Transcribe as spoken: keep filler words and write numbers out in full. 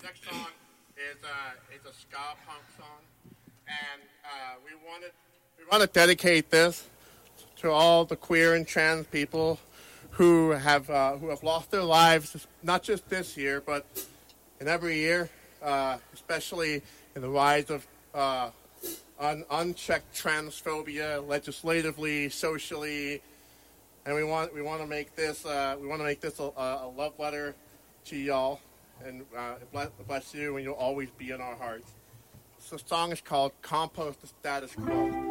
next song is uh, it's a ska punk song, and uh, we wanted we want to dedicate this to all the queer and trans people who have uh, who have lost their lives, not just this year, but in every year, uh, especially in the rise of uh, un- unchecked transphobia, legislatively, socially, and we want we want to make this uh, we want to make this a, a love letter to y'all, and uh, bless, bless you, and you'll always be in our hearts. So the song is called "Compost the Status Quo."